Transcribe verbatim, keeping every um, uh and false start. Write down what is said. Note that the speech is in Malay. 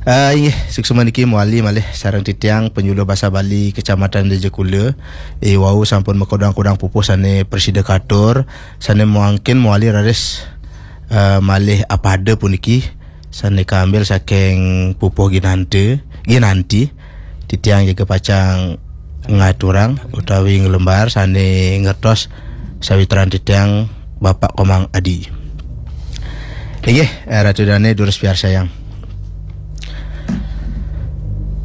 Uh, ini suksema niki muali malih sarang titiang penyuluh bahasa Bali Kecamatan Raja Kula. Eh wau sampun mekodang-kodang pupuh sane presida katur sane mungkin muali raris uh, malih apa ada pun niki sane kambil saking pupuh ginante ginanti titiang jaga pacang ngaturang utawi ngelembar sane ngertos sawitran titiang Bapak Komang Adi. Nggih, Ratu Dane durus biar sayang.